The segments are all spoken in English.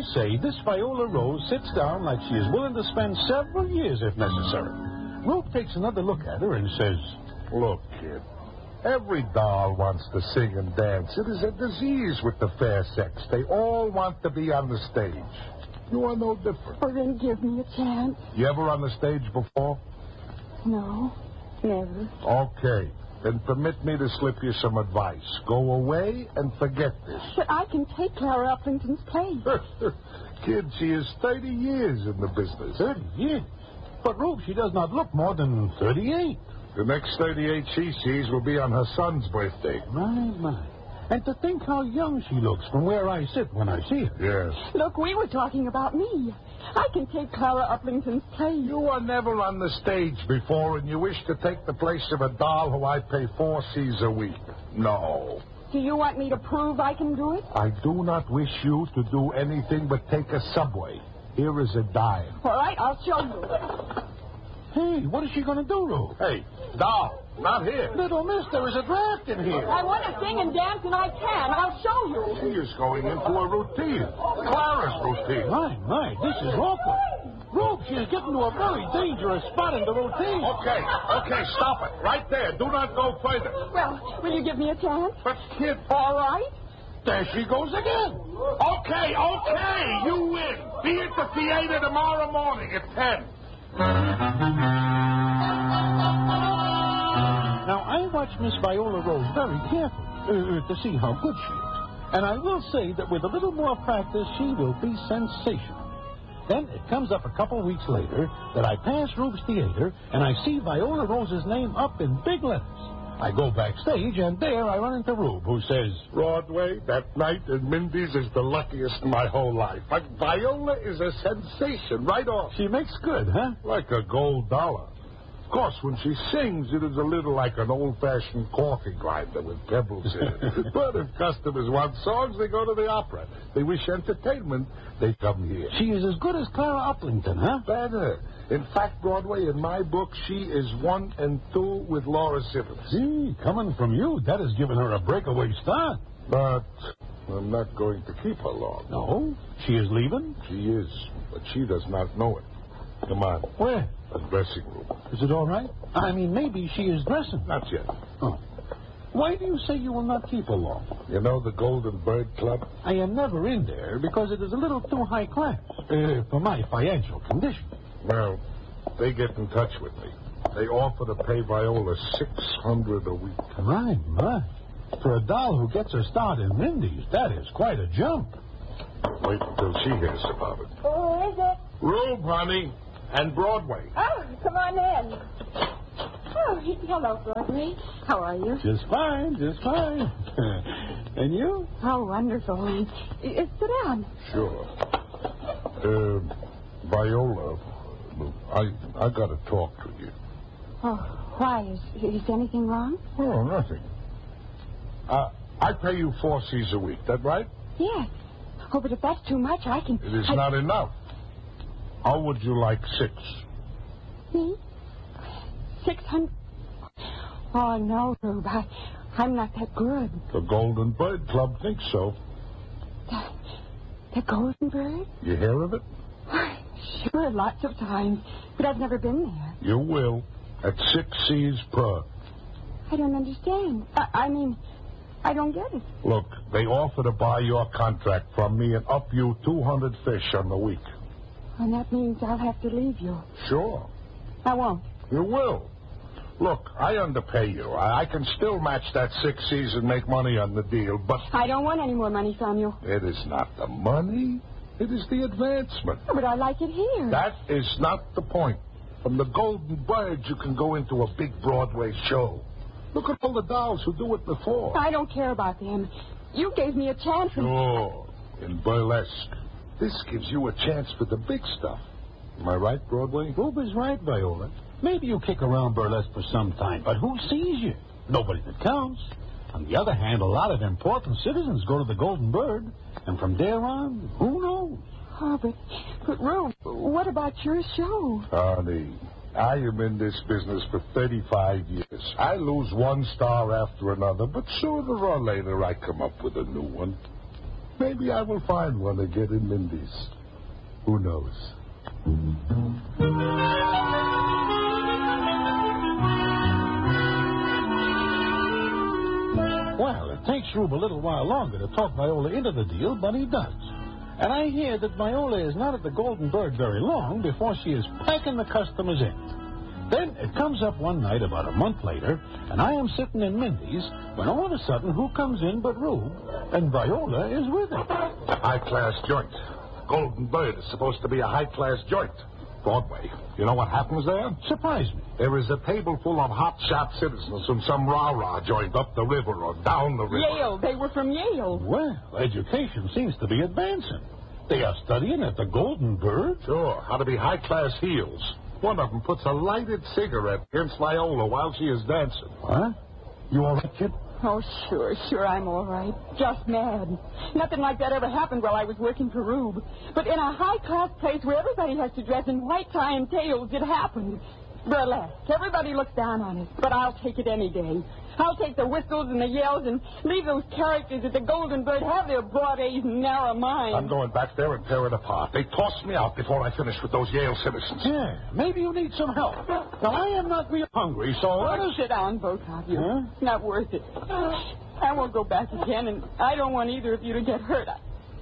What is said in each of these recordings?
I say, this Viola Rose sits down like she is willing to spend several years if necessary. Rube takes another look at her and says, Look, kid, every doll wants to sing and dance. It is a disease with the fair sex. They all want to be on the stage. You are no different. Well, then give me a chance. You ever on the stage before? No, never. Okay. Then permit me to slip you some advice. Go away and forget this. But I can take Clara Uplinton's place. Kid, she is 30 years in the business. 30 years? But, Rube, she does not look more than 38. The next 38 she sees will be on her son's birthday. My. And to think how young she looks from where I sit when I see her. Yes. Look, we were talking about me. I can take Clara Uplinton's place. You were never on the stage before, and you wish to take the place of a doll who I pay 4 C's a week. No. Do you want me to prove I can do it? I do not wish you to do anything but take a subway. Here is a dime. All right, I'll show you. Hey, what is she going to do, Rube? Hey, doll, not here. Little miss, there is a draft in here. I want to sing and dance, and I can. I'll show you. She is going into a routine. Clara's routine. My, this is awkward. Rube, she is getting to a very dangerous spot in the routine. Okay, stop it. Right there. Do not go further. Well, will you give me a chance? But, kid... All right. There she goes again. Okay, you win. Be at the theater tomorrow morning at 10. Now, I watched Miss Viola Rose very carefully to see how good she is. And I will say that with a little more practice, she will be sensational. Then it comes up a couple weeks later that I pass Rube's Theater, and I see Viola Rose's name up in big letters. I go backstage, and there I run into Rube, who says, Broadway, that night at Mindy's is the luckiest in my whole life. But Viola is a sensation right off. She makes good, huh? Like a gold dollar. Of course, when she sings, it is a little like an old-fashioned coffee grinder with pebbles in it. But if customers want songs, they go to the opera. They wish entertainment, they come here. She is as good as Clara Uplinton, huh? Better. In fact, Broadway, in my book, she is 1 and 2 with Laura Simmons. Gee, coming from you, that has given her a breakaway start. But I'm not going to keep her long. No? She is leaving? She is, but she does not know it. Come on. Where? The dressing room. Is it all right? I mean, maybe she is dressing. Not yet. Oh. Why do you say you will not keep her long? You know the Golden Bird Club? I am never in there because it is a little too high class for my financial condition. Well, they get in touch with me. They offer to pay Viola $600 a week. My. For a doll who gets her start in Mindy's, that is quite a jump. Wait until she hears about it. Who is it? Rube, honey, and Broadway. Oh, come on in. Oh, hello, Broadway. How are you? Just fine. And you? Oh, wonderful. Sit down. Sure. Viola, I got to talk to you. Oh, why? Is anything wrong? Oh, nothing. I pay you 4 C's a week, that right? Yes. Oh, but if that's too much, I can... It is not enough. How would you like 6? Me? 600? Oh, no, Rube. I'm not that good. The Golden Bird Club thinks so. The Golden Bird? You hear of it? Sure, lots of times. But I've never been there. You will. At 6 C's per. I don't understand. I mean, I don't get it. Look, they offer to buy your contract from me and up you 200 fish on the week. And that means I'll have to leave you. Sure. I won't. You will. Look, I underpay you. I can still match that 6 C's and make money on the deal, but... I don't want any more money from you. It is not the money. It is the advancement. But I like it here. That is not the point. From the Golden Bird, you can go into a big Broadway show. Look at all the dolls who do it before. I don't care about them. You gave me a chance. Sure. In burlesque. This gives you a chance for the big stuff. Am I right, Broadway? Rube is right, Viola. Maybe you kick around burlesque for some time, but who sees you? Nobody that counts. On the other hand, a lot of important citizens go to the Golden Bird, and from there on, who knows? Oh, but Rube, what about your show? Honey, I am in this business for 35 years. I lose one star after another, but sooner or later I come up with a new one. Maybe I will find one again in Mindy's. Who knows? Well, it takes Rube a little while longer to talk Viola into the deal, but he does. And I hear that Viola is not at the Golden Bird very long before she is packing the customers in. Then it comes up one night about a month later, and I am sitting in Mindy's when all of a sudden who comes in but Rube, and Viola is with him. High-class joint. Golden Bird is supposed to be a high-class joint. Broadway. You know what happens there? Surprise me. There is a table full of hot-shot citizens from some rah-rah joint up the river or down the river. Yale. They were from Yale. Well, education seems to be advancing. They are studying at the Golden Bird. Sure, how to be high-class heels. One of them puts a lighted cigarette against Viola while she is dancing. What? You all right, kid? Oh, sure, I'm all right. Just mad. Nothing like that ever happened while I was working for Rube. But in a high-class place where everybody has to dress in white tie and tails, it happened. Burlesque. Everybody looks down on it, but I'll take it any day. I'll take the whistles and the yells and leave those characters at the Golden Bird have their broad A's and narrow minds. I'm going back there and tear it apart. They tossed me out before I finished with those Yale citizens. Yeah, maybe you need some help. Now, I am not real hungry, so let us... Sit down, both of you. Huh? It's not worth it. I won't go back again, and I don't want either of you to get hurt.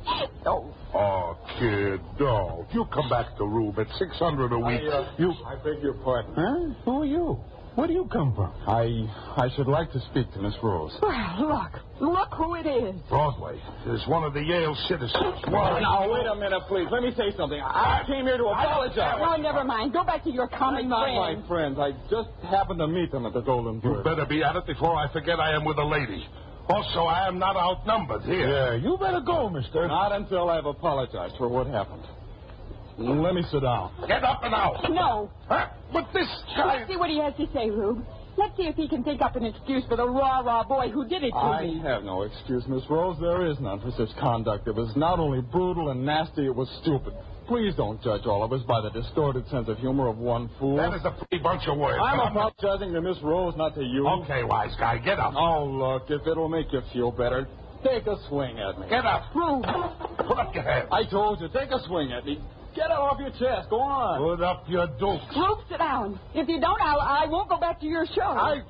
Oh, kid, no. You come back to Rube at $600 a week. I beg your pardon. Huh? Who are you? Where do you come from? I should like to speak to Miss Rose. Well, look who it is. Broadway is one of the Yale citizens. Now, wait a minute, please. Let me say something. I came here to apologize. Oh, never mind. Go back to your common Not friend. my friends. I just happened to meet them at the Golden You Bird. better be at it before I forget I am with a lady. Also, I am not outnumbered here. Yeah, you better go, mister. Not until I've apologized for what happened. Let me sit down. Get up and out. No. Huh? But this guy... Let's see what he has to say, Rube. Let's see if he can think up an excuse for the rah-rah boy who did it to I me. have no excuse, Miss Rose. There is none for such conduct. It was not only brutal and nasty, it was stupid. Please don't judge all of us by the distorted sense of humor of one fool. That is a pretty bunch of words. I'm apologizing to Miss Rose, not to you. Okay, wise guy, get up. Oh, look, if it'll make you feel better, take a swing at me. Get up. Rube. Put up your hand. I told you, take a swing at me. Get it off your chest. Go on. Put up your dukes. Rube, sit down. If you don't, I won't go back to your show.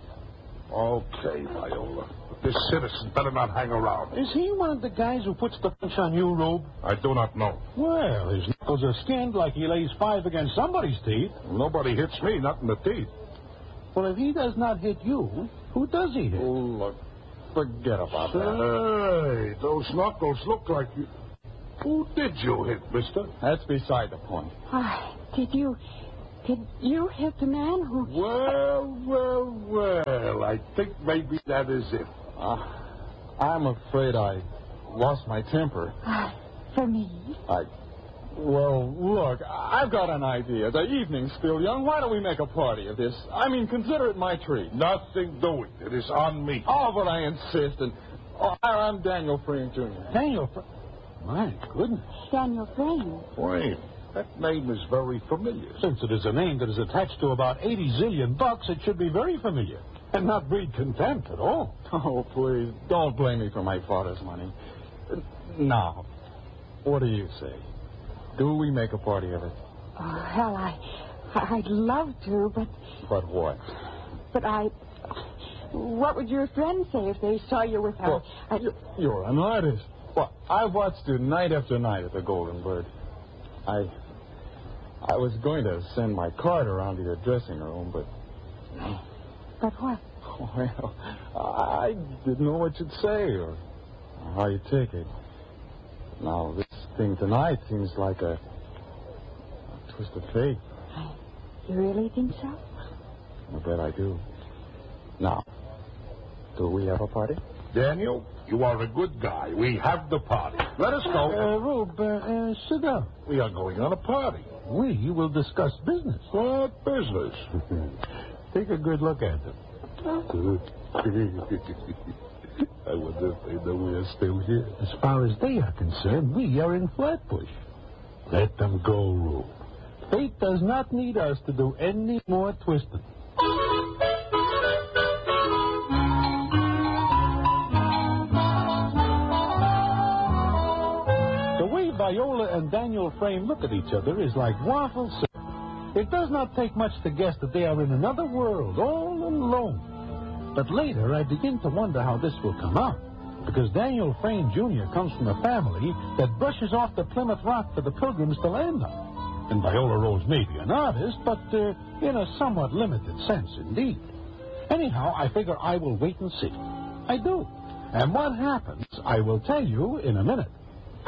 Okay, Viola. This citizen better not hang around. Is he one of the guys who puts the punch on you, Rube? I do not know. Well, his knuckles are skinned like he lays five against somebody's teeth. Nobody hits me, not in the teeth. Well, if he does not hit you, who does he hit? Oh, look, forget about that. Hey, those knuckles look like you... Who did you hit, mister? That's beside the point. Did you hit the man who... Well, I think maybe that is it. I'm afraid I lost my temper. For me? Well, look, I've got an idea. The evening's still young. Why don't we make a party of this? I mean, consider it my treat. Nothing doing. It is on me. Oh, but I insist. And I'm Daniel Frame, Jr. Daniel, my goodness. Daniel Frame. Wait, that name is very familiar. Since it is a name that is attached to about 80 zillion bucks, it should be very familiar and not breed contempt at all. Oh, please, don't blame me for my father's money. Now, what do you say? Do we make a party of it? Well, I'd love to, but... But what? What would your friends say if they saw you with her? Well, you're an artist. Well, I've watched you night after night at the Golden Bird. I was going to send my card around to your dressing room, but... But what? Well, I didn't know what you'd say or how you'd take it. Now, this thing tonight seems like a twist of fate. You really think so? I bet I do. Now, do we have a party? Daniel, you are a good guy. We have the party. Let us go. Rube, sit down. We are going on a party. We will discuss business. What business? Take a good look at them. I wonder if they know we are still here. As far as they are concerned, we are in Flatbush. Let them go, Rube. Fate does not need us to do any more twisting. Viola and Daniel Frame look at each other is like waffle syrup. It does not take much to guess that they are in another world, all alone. But later, I begin to wonder how this will come out, because Daniel Frame Jr. comes from a family that brushes off the Plymouth Rock for the pilgrims to land on. And Viola Rose may be an artist, but in a somewhat limited sense indeed. Anyhow, I figure I will wait and see. I do. And what happens, I will tell you in a minute.